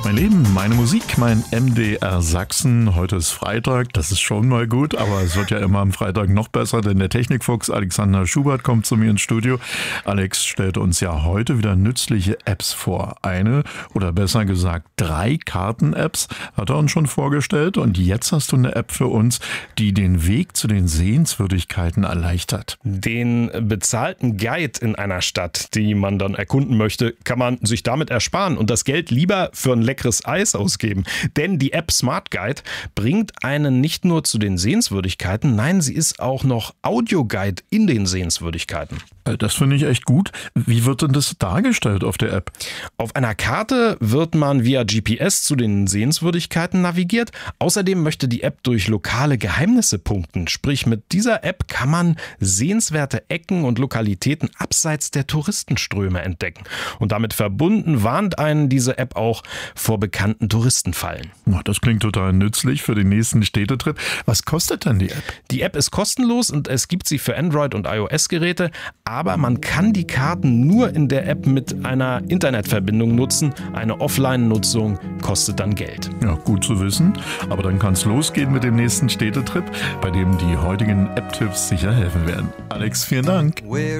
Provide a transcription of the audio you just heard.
Mein Leben, meine Musik, mein MDR Sachsen. Heute ist Freitag, das ist schon mal gut, aber es wird ja immer am Freitag noch besser, denn der Technikfuchs Alexander Schubert kommt zu mir ins Studio. Alex stellt uns ja heute wieder nützliche Apps vor. Eine oder besser gesagt 3 Karten-Apps hat er uns schon vorgestellt und jetzt hast du eine App für uns, die den Weg zu den Sehenswürdigkeiten erleichtert. Den bezahlten Guide in einer Stadt, die man dann erkunden möchte, kann man sich damit ersparen und das Geld lieber für ein leckeres Eis ausgeben. Denn die App Smart Guide bringt einen nicht nur zu den Sehenswürdigkeiten, nein, sie ist auch noch Audioguide in den Sehenswürdigkeiten. Das finde ich echt gut. Wie wird denn das dargestellt auf der App? Auf einer Karte wird man via GPS zu den Sehenswürdigkeiten navigiert. Außerdem möchte die App durch lokale Geheimnisse punkten. Sprich, mit dieser App kann man sehenswerte Ecken und Lokalitäten abseits der Touristenströme entdecken. Und damit verbunden warnt einen diese App auch vor bekannten Touristenfallen. Das klingt total nützlich für den nächsten Städtetrip. Was kostet denn die App? Die App ist kostenlos und es gibt sie für Android- und iOS-Geräte, aber man kann die Karten nur in der App mit einer Internetverbindung nutzen. Eine Offline-Nutzung kostet dann Geld. Ja, gut zu wissen. Aber dann kann es losgehen mit dem nächsten Städtetrip, bei dem die heutigen App-Tipps sicher helfen werden. Alex, vielen Dank.